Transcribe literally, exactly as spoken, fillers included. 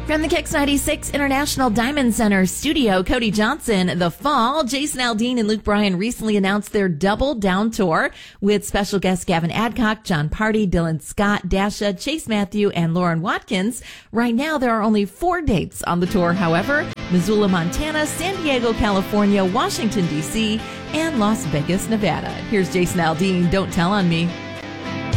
From the Kicks ninety-six International Diamond Center studio, Cody Johnson, The Fall. Jason Aldean and Luke Bryan recently announced their Double Down Tour with special guests Gavin Adcock, John Party, Dylan Scott, Dasha, Chase Matthew, and Lauren Watkins. Right now, there are only four dates on the tour, however. Missoula, Montana, San Diego, California, Washington, D C, and Las Vegas, Nevada. Here's Jason Aldean, Don't Tell on Me.